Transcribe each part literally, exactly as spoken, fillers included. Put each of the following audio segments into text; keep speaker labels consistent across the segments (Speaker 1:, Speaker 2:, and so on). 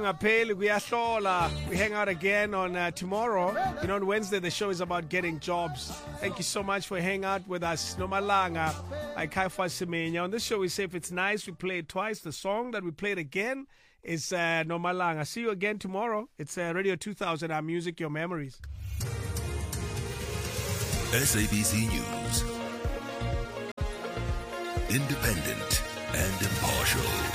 Speaker 1: kungapheli kuyahlola. We hang out again on uh, tomorrow. You know, on Wednesday the show is about getting jobs. Thank you so much for hanging out with us. Nomalanga, by Kaifa Semenya. On this show we say if it's nice, we play it twice. The song that we played again is uh, Nomalanga. See you again tomorrow. It's uh, Radio two thousand, our music, your memories.
Speaker 2: S A B C News. Independent and impartial.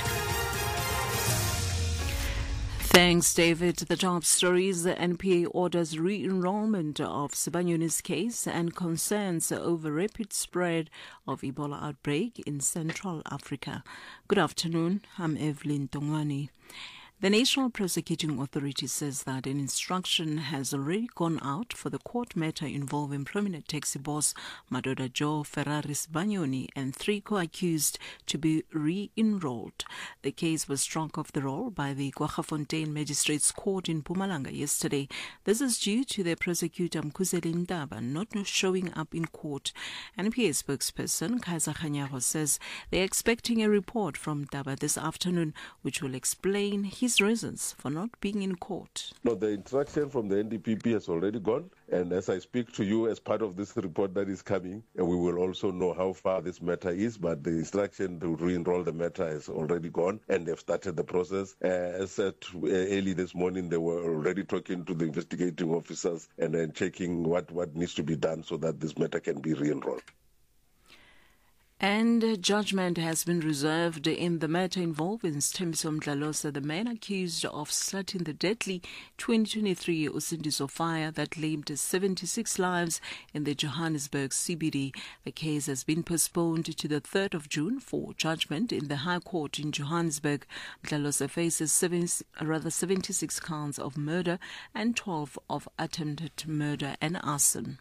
Speaker 3: Thanks, David. The top stories: the N P A orders re-enrollment of Sibanyoni's case and concerns over rapid spread of Ebola outbreak in Central Africa. Good afternoon. I'm Evelyn Tongani. The National Prosecuting Authority says that an instruction has already gone out for the court matter involving prominent taxi boss Madoda Joe Ferrari Sibanyoni and three co-accused to be re-enrolled. The case was struck off the roll by the Kwaggafontein Magistrates Court in Mpumalanga yesterday. This is due to the prosecutor Mkhuzeli Ntaba not showing up in court. N P A spokesperson Kaiser Khanyago says they are expecting a report from Ntaba this afternoon which will explain his His reasons for not being in court.
Speaker 4: No, the instruction from the N D P P has already gone, and as I speak to you, as part of this report that is coming, we will also know how far this matter is, but the instruction to re-enroll the matter has already gone, and they've started the process. Uh, as said uh, early this morning, they were already talking to the investigating officers and then checking what, what needs to be done so that this matter can be re-enrolled.
Speaker 3: And judgment has been reserved in the matter involving Sthembiso Mdlalosa, the man accused of starting the deadly twenty twenty-three Usindiso fire that claimed seventy-six lives in the Johannesburg C B D. The case has been postponed to the third of June for judgment in the High Court in Johannesburg. Mdlalosa faces seven, rather seventy-six counts of murder and twelve of attempted murder and arson.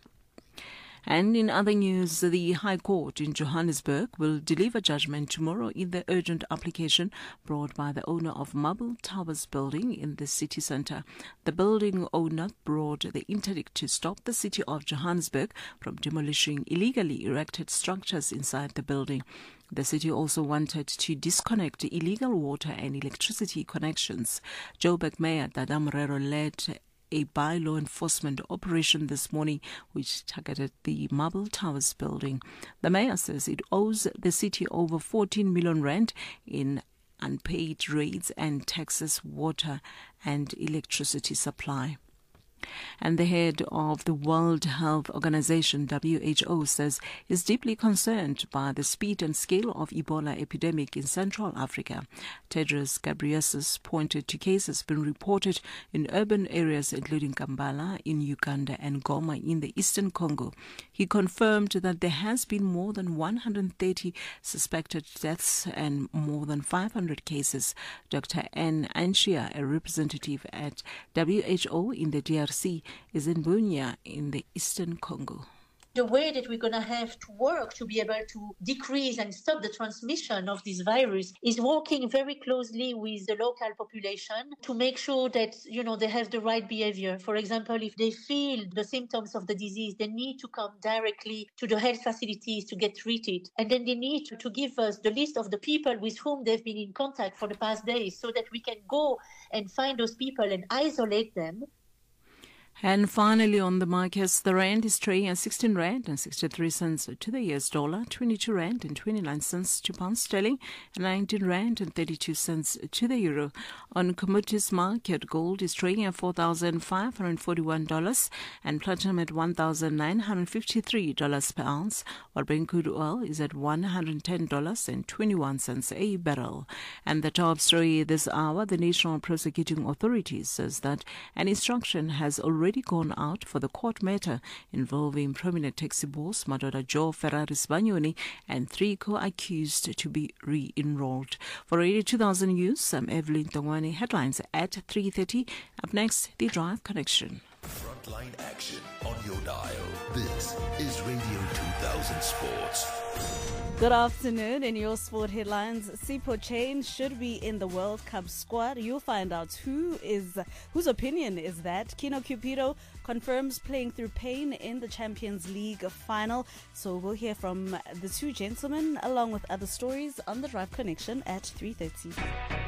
Speaker 3: And in other news, the High Court in Johannesburg will deliver judgment tomorrow in the urgent application brought by the owner of Marble Towers building in the city centre. The building owner brought the interdict to stop the city of Johannesburg from demolishing illegally erected structures inside the building. The city also wanted to disconnect illegal water and electricity connections. Joburg Mayor Dada Morero led a by-law enforcement operation this morning which targeted the Marble Towers building. The mayor says it owes the city over fourteen million rand in unpaid rates and taxes, water and electricity supply. And the head of the World Health Organization, W H O, says is deeply concerned by the speed and scale of Ebola epidemic in Central Africa. Tedros Ghebreyesus pointed to cases being reported in urban areas including Kampala in Uganda and Goma in the eastern Congo. He confirmed that there has been more than one hundred thirty suspected deaths and more than five hundred cases. Doctor Anne Anchia, a representative at W H O in the D R C, is in Bunia in the eastern Congo.
Speaker 5: The way that we're going to have to work to be able to decrease and stop the transmission of this virus is working very closely with the local population to make sure that, you know, they have the right behavior. For example, if they feel the symptoms of the disease, they need to come directly to the health facilities to get treated. And then they need to, to give us the list of the people with whom they've been in contact for the past days so that we can go and find those people and isolate them.
Speaker 3: And finally, on the markets, the rand is trading at sixteen rand and sixty-three cents to the U S dollar, twenty-two rand and twenty-nine cents to pound sterling, and nineteen rand and thirty-two cents to the euro. On commodities market, gold is trading at four thousand five hundred forty-one dollars and platinum at one thousand nine hundred fifty-three dollars per ounce, while Brent crude oil is at one hundred ten dollars and twenty-one cents a barrel. And the top story this hour, the National Prosecuting Authority says that an instruction has already gone out for the court matter involving prominent taxi boss Madoda Joe Ferrari Sibanyoni and three co-accused to be re-enrolled. For Radio two thousand News, I'm Evelyn Tongani. Headlines at three thirty. Up next, the Drive Connection.
Speaker 2: Frontline action on your dial. This is Radio two thousand Sports.
Speaker 6: Good afternoon. In your sport headlines, Sipho Chain should be in the World Cup squad. You'll find out who is whose opinion is that. Kino Cupido confirms playing through pain in the Champions League final. So we'll hear from the two gentlemen along with other stories on the Drive Connection at three thirty.